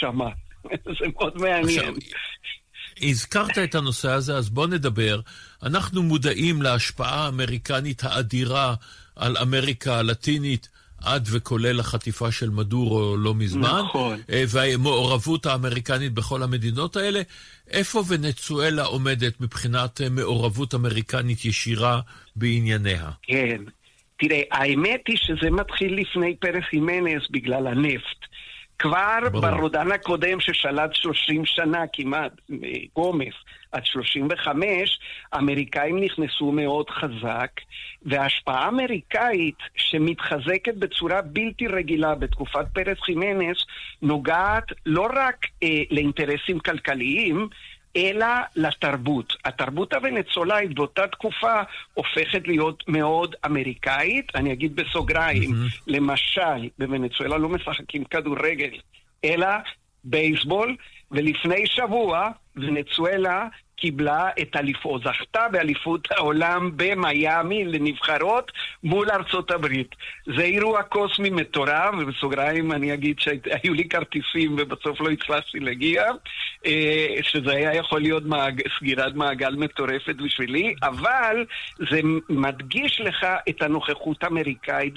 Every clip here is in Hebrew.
שם. זה מאוד מעניין. הזכרת את הנושא הזה, אז בוא נדבר. אנחנו מודעים להשפעה האמריקנית האדירה על אמריקה הלטינית, עד וכולל החטיפה של מדורו לא מזמן. נכון. והמעורבות האמריקנית בכל המדינות האלה. איפה ונצואלה עומדת מבחינת מעורבות אמריקנית ישירה בענייניה? כן. תראה, האמת היא שזה מתחיל לפני פרס הימנס בגלל הנפט. כבר ברודן הקודם ששלט 30 שנה כמעט, גומס, עד 35, האמריקאים נכנסו מאוד חזק, וההשפעה האמריקאית שמתחזקת בצורה בלתי רגילה בתקופת פרס הימנס, נוגעת לא רק לאינטרסים כלכליים, אלא לתרבות. התרבות הוונצואלאית באותה תקופה הופכת להיות מאוד אמריקאית. אני אגיד בסוגריים, למשל, בוונצואלה לא משחקים כדורגל, אלא בייסבול, ולפני שבוע ונצואלה קיבלה את אליפות, זכתה באליפות העולם במיימי לנבחרות מול ארצות הברית. זה אירוע קוסמי מטורף, ובסוגריים אני אגיד שהיו לי כרטיסים ובסוף לא הצלחתי להגיע, שזה היה יכול להיות סגירת מעגל מטורפת בשבילי, אבל זה מדגיש לך את הנוכחות האמריקאית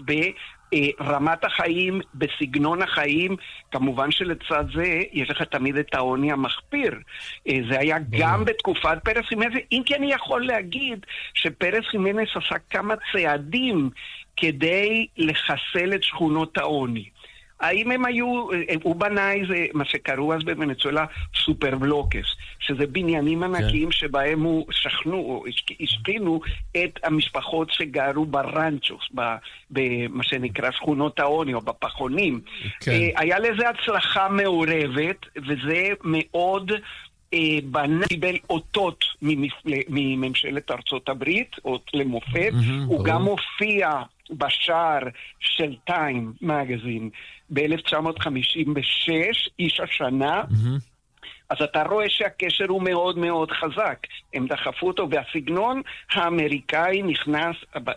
רמת החיים, בסגנון החיים. כמובן שלצד זה יש לך תמיד את העוני המחפיר. זה היה גם בתקופת פרס הימנס, אם כי אני יכול להגיד שפרס הימנס עשה כמה צעדים כדי לחסל את שכונות העוני. האם הם היו, הוא בנה איזה, מה שקראו אז בוונצואלה, סופר בלוקס, שזה בניינים ענקיים שבהם הוא שכנו, השכינו את המשפחות שגרו ברנצ'וס, במה שנקרא שכונות העוני או בפחונים. היה לזה הצלחה מעורבת, וזה מאוד בנה, קיבל אותות מממשלת ארצות הברית, אות למופת. הוא גם הופיע בשער של טיים מגזין ב-1956, איש השנה. אז אתה רואה שהקשר הוא מאוד מאוד חזק. הם דחפו אותו, והסגנון האמריקאי נכנס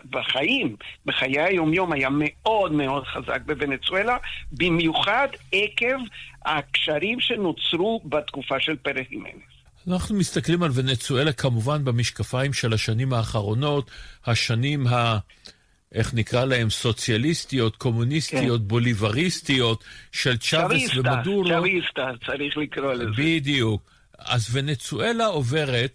בחיי היום-יום היה מאוד מאוד חזק בוונצואלה, במיוחד עקב הקשרים שנוצרו בתקופה של פרס הימנס. אנחנו מסתכלים על ונצואלה כמובן במשקפיים של השנים האחרונות, השנים איך נקרא להם, סוציאליסטיות, קומוניסטיות, בוליבריסטיות, של צ'אבס ומדורו. צ'אביסטה, צריך לקרוא לזה. בדיוק. אז ונצואלה עוברת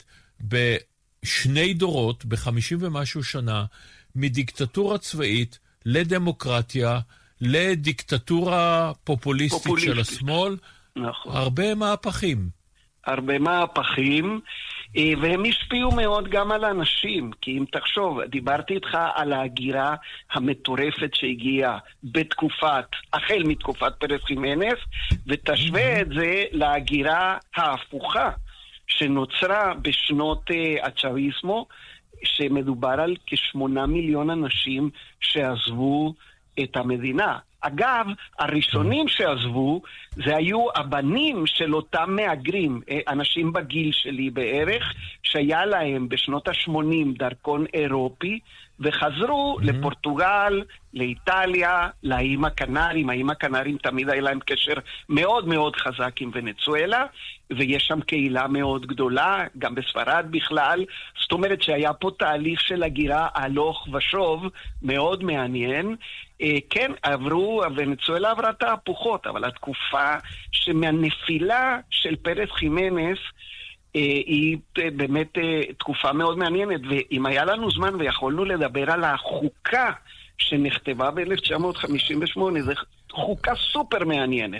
בשני דורות, ב50 ומשהו שנה, מדיקטטורה צבאית לדמוקרטיה, לדיקטטורה פופוליסטית של השמאל. נכון. הרבה מהפכים. הרבה מהפכים, והם השפיעו מאוד גם על האנשים, כי אם תחשוב, דיברתי איתך על ההגירה המטורפת שהגיעה החל מתקופת פרס הימנס, ותשווה את זה להגירה ההפוכה שנוצרה בשנות הצ'אביסמו, שמדובר על כ8 מיליון אנשים שעזבו את המדינה. אגב, הראשונים שעזבו זה היו הבנים של אותם מהגרים, אנשים בגיל שלי בערך, שהיה להם בשנות ה-80 דרכון אירופי, וחזרו לפורטוגל, לאיטליה, לאיים הקנרים. האיים הקנרים תמיד היה להם קשר מאוד מאוד חזק עם ונצואלה, ויש שם קהילה מאוד גדולה, גם בספרד בכלל. זאת אומרת שהיה פה תהליך של הגירה הלוך ושוב, מאוד מעניין. כן, ונצואלה עברה תהפוכות, אבל התקופה שמהנפילה של פרס הימנס, היא באמת תקופה מאוד מעניינת, ואם היה לנו זמן ויכולנו לדבר על החוקה שנכתבה ב-1958, זו חוקה סופר מעניינת.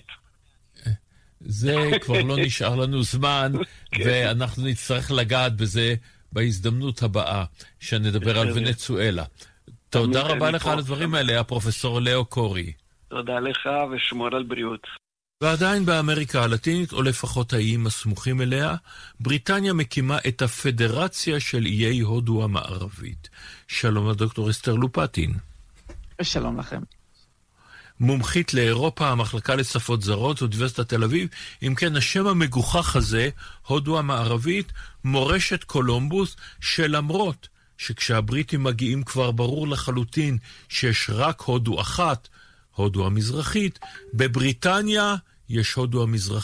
זה כבר לא נשאר לנו זמן, ואנחנו נצטרך לגעת בזה בהזדמנות הבאה, שנדבר על ונצואלה. תודה רבה לך על הדברים האלה, הפרופסור לאו קורי. תודה לך ושמור על בריאות. ועדיין באמריקה הלטינית, או לפחות האיים הסמוכים אליה, בריטניה מקימה את הפדרציה של איי הודו המערבית. שלום לדוקטור אסתר לופטין. שלום לכם. מומחית לאירופה, המחלקה לשפות זרות, אוניברסיטת תל אביב. אם כן, השם המגוחך הזה, הודו המערבית, מורשת קולומבוס, שלמרות שכשהבריטים מגיעים כבר ברור לחלוטין שיש רק הודו אחת, הודו המזרחית, בבריטניה יש הודו המזרחית.